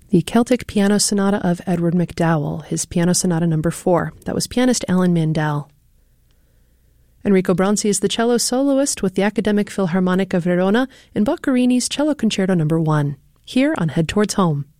The Celtic Piano Sonata of Edward MacDowell, his Piano Sonata No. 4. That was pianist Alan Mandel. Enrico Bronzi is the cello soloist with the Academic Philharmonic of Verona in Boccherini's Cello Concerto No. 1, here on Head Towards Home.